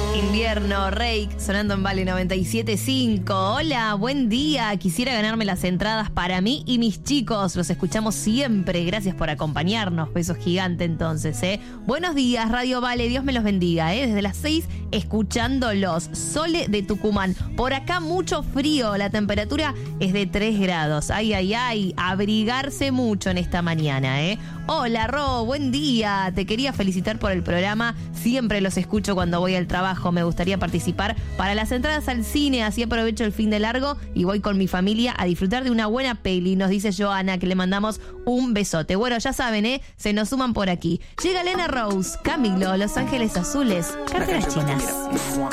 Invierno, Rake, sonando en Vale 97.5. Hola, buen día. Quisiera ganarme las entradas para mí y mis chicos. Los escuchamos siempre. Gracias por acompañarnos. Besos gigante entonces, ¿eh? Buenos días, Radio Vale. Dios me los bendiga, ¿eh? Desde las 6, escuchándolos. Sole de Tucumán. Por acá mucho frío. La temperatura es de 3 grados. Ay, ay, ay. Abrigarse mucho en esta mañana, ¿eh? Hola, Ro. Buen día. Te quería felicitar por el programa. Siempre los escucho cuando voy al trabajo. Me gustaría participar para las entradas al cine, así aprovecho el fin de largo y voy con mi familia a disfrutar de una buena peli, nos dice Joana, que le mandamos un besote. Bueno, ya saben, se nos suman por aquí. Llega Lena Rose, Camilo, Los Ángeles Azules, Carteras Chinas.